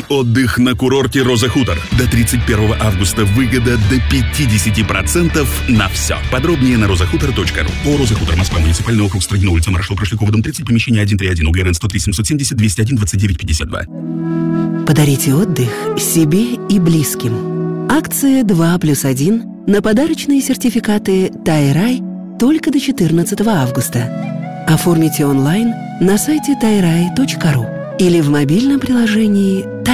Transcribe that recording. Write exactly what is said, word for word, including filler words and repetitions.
Отдых на курорте Роза Хутор. До тридцать первого августа выгода до пятьдесят процентов на все. Подробнее на розахутор точка ру. О, Роза Хутор, Москва, муниципальный округ, Строгино, улица Маршала Прошлякова, дом тридцать, помещение один три один, УГРН сто три семьсот семьдесят двести один двадцать девять пятьдесят два. Подарите отдых себе и близким. Акция два плюс один на подарочные сертификаты «Тайрай» только до четырнадцатого августа. Оформите онлайн на сайте тайрай точка ру или в мобильном приложении